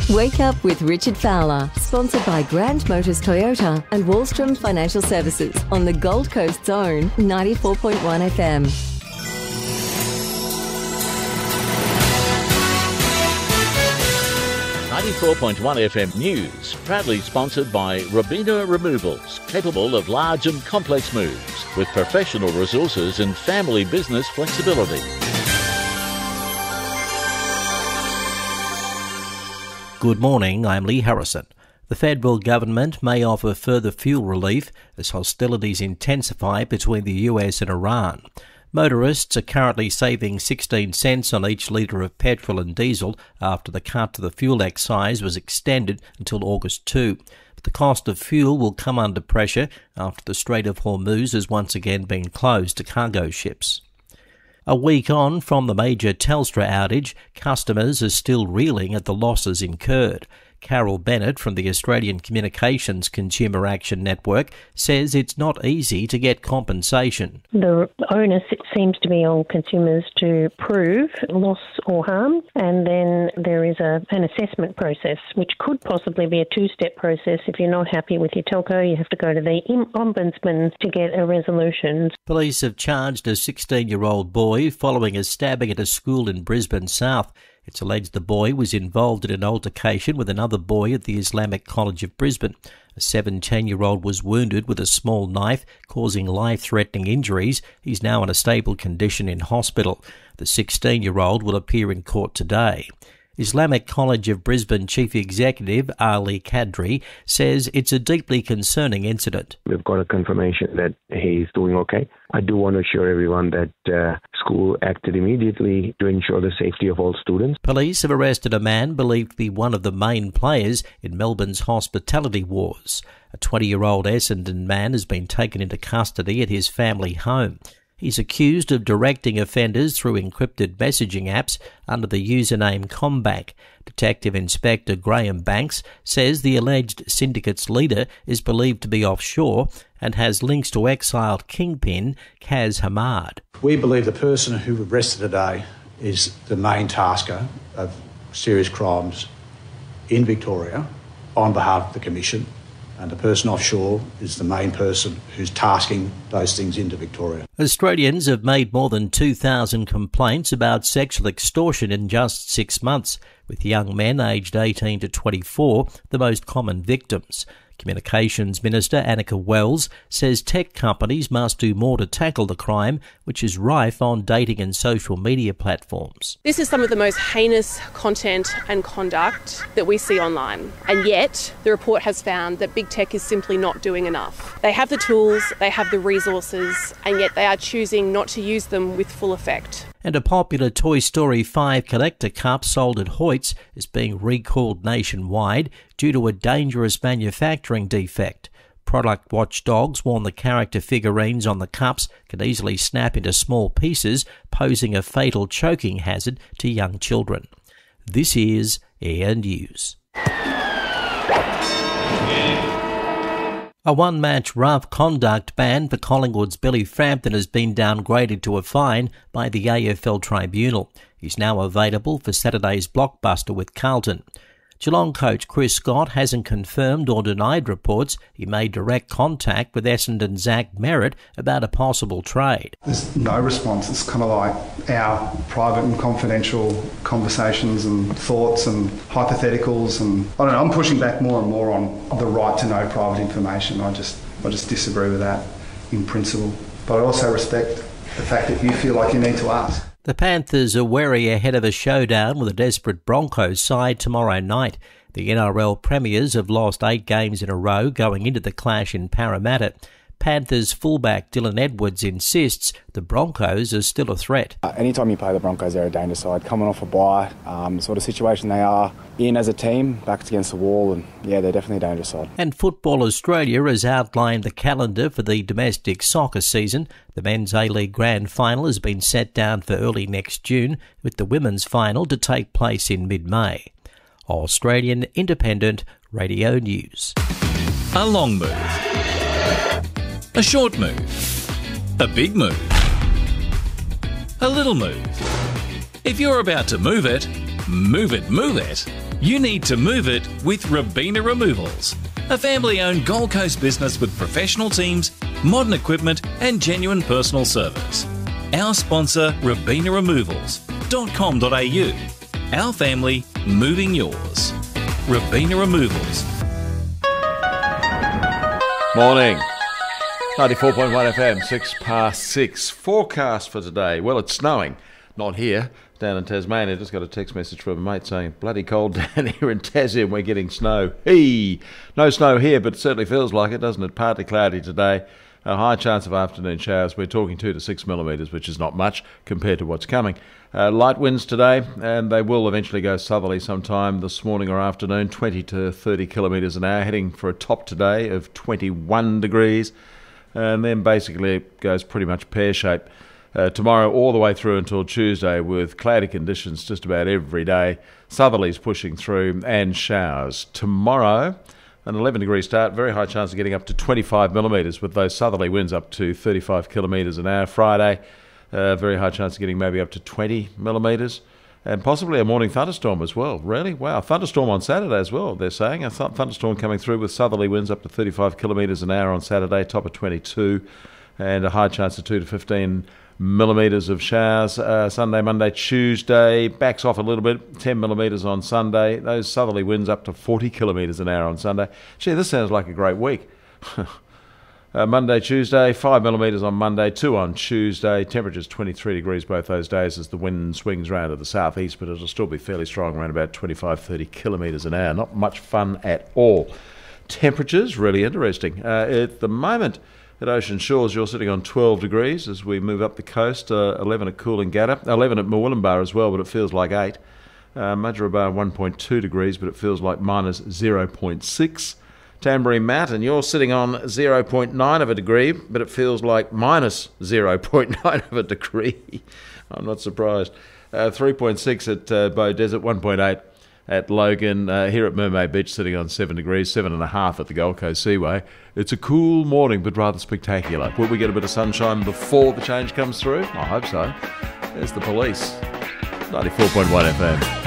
Wake Up with Richard Fowler, sponsored by Grant Motors Toyota and Wallstrom Financial Services on the Gold Coast's own 94.1 FM. .1 FM News, proudly sponsored by Robina Removals, capable of large and complex moves with professional resources and family business flexibility. Good morning, I'm Lee Harrison. The federal government may offer further fuel relief as hostilities intensify between the US and Iran. Motorists are currently saving 16 cents on each litre of petrol and diesel after the cut to the fuel excise was extended until August 2. But the cost of fuel will come under pressure after the Strait of Hormuz has once again been closed to cargo ships. A week on from the major Telstra outage, customers are still reeling at the losses incurred. Carol Bennett from the Australian Communications Consumer Action Network says it's not easy to get compensation. The onus, it seems to be on consumers to prove loss or harm, and then there is an assessment process, which could possibly be a two-step process. If you're not happy with your telco, you have to go to the Ombudsman to get a resolution. Police have charged a 16-year-old boy following a stabbing at a school in Brisbane South. It's alleged the boy was involved in an altercation with another boy at the Islamic College of Brisbane. A 17-year-old was wounded with a small knife, causing life-threatening injuries. He's now in a stable condition in hospital. The 16-year-old will appear in court today. Islamic College of Brisbane Chief Executive Ali Kadri says it's a deeply concerning incident. We've got a confirmation that he's doing okay. I do want to assure everyone that school acted immediately to ensure the safety of all students. Police have arrested a man believed to be one of the main players in Melbourne's hospitality wars. A 20-year-old Essendon man has been taken into custody at his family home. He's accused of directing offenders through encrypted messaging apps under the username Combank. Detective Inspector Graham Banks says the alleged syndicate's leader is believed to be offshore and has links to exiled kingpin Kaz Hamad. We believe the person who arrested today is the main tasker of serious crimes in Victoria on behalf of the Commission. And the person offshore is the main person who's tasking those things into Victoria. Australians have made more than 2,000 complaints about sexual extortion in just 6 months, with young men aged 18 to 24 the most common victims. Communications Minister Annika Wells says tech companies must do more to tackle the crime, which is rife on dating and social media platforms. This is some of the most heinous content and conduct that we see online. And yet, the report has found that big tech is simply not doing enough. They have the tools, they have the resources, and yet they are choosing not to use them with full effect. And a popular Toy Story 5 collector cup sold at Hoyts is being recalled nationwide due to a dangerous manufacturing defect. Product watchdogs warn the character figurines on the cups can easily snap into small pieces, posing a fatal choking hazard to young children. This is Air News. A one-match rough conduct ban for Collingwood's Billy Frampton has been downgraded to a fine by the AFL Tribunal. He's now available for Saturday's blockbuster with Carlton. Geelong coach Chris Scott hasn't confirmed or denied reports he made direct contact with Essendon Zach Merritt about a possible trade. There's no response. It's kind of like our private and confidential conversations and thoughts and hypotheticals, and I don't know, I'm pushing back more and more on the right to know private information. I just disagree with that in principle. But I also respect the fact that you feel like you need to ask. The Panthers are wary ahead of a showdown with a desperate Broncos side tomorrow night. The NRL Premiers have lost 8 games in a row going into the clash in Parramatta. Panthers fullback Dylan Edwards insists the Broncos are still a threat. Anytime you play the Broncos, they're a dangerous side. Coming off a bye, sort of situation they are in as a team, backs against the wall, and yeah, they're definitely a dangerous side. And Football Australia has outlined the calendar for the domestic soccer season. The Men's A-League Grand Final has been set down for early next June, with the Women's Final to take place in mid-May. Australian Independent Radio News. A long move. A short move. A big move. A little move. If you're about to move it, Move it, move it. You need to move it with Robina Removals, a family-owned Gold Coast business with professional teams, modern equipment and genuine personal service. Our sponsor, RobinaRemovals.com.au. Our family, moving yours. Robina Removals. Morning. 94.1 FM, 6:06. Forecast for today. Well, it's snowing. Not here. Down in Tasmania. Just got a text message from a mate saying, bloody cold down here in Tassie and we're getting snow. Hey! No snow here, but it certainly feels like it, doesn't it? Partly cloudy today. A high chance of afternoon showers. We're talking 2 to 6 millimetres, which is not much compared to what's coming. Light winds today, and they will eventually go southerly sometime this morning or afternoon, 20 to 30 kilometres an hour, heading for a top today of 21 degrees. And then basically it goes pretty much pear-shaped. Tomorrow all the way through until Tuesday with cloudy conditions just about every day. Southerlies pushing through and showers. Tomorrow, an 11 degree start, very high chance of getting up to 25 millimetres with those southerly winds up to 35 kilometres an hour. Friday, very high chance of getting maybe up to 20 millimetres. And possibly a morning thunderstorm as well. Really? Wow. Thunderstorm on Saturday as well, they're saying. A thunderstorm coming through with southerly winds up to 35 kilometres an hour on Saturday, top of 22. And a high chance of 2 to 15 millimetres of showers. Sunday, Monday, Tuesday, backs off a little bit, 10 millimetres on Sunday. Those southerly winds up to 40 kilometres an hour on Sunday. Gee, this sounds like a great week. Monday, Tuesday, 5 millimetres on Monday, 2 on Tuesday. Temperatures 23 degrees both those days as the wind swings round to the southeast, but it'll still be fairly strong, around about 25, 30 kilometres an hour. Not much fun at all. Temperatures, really interesting. At the moment, at Ocean Shores, you're sitting on 12 degrees as we move up the coast, 11 at Coolangatta, 11 at Murwillumbah as well, but it feels like 8. Mudgeeraba 1.2 degrees, but it feels like minus 0.6. Tamborine Mat, and you're sitting on 0.9 of a degree, but it feels like minus 0.9 of a degree. I'm not surprised. 3.6 at Bow Desert, 1.8 at Logan, here at Mermaid Beach sitting on 7 degrees, 7.5 at the Gold Coast Seaway. It's a cool morning, but rather spectacular. Will we get a bit of sunshine before the change comes through? I hope so. There's the police. 94.1 FM.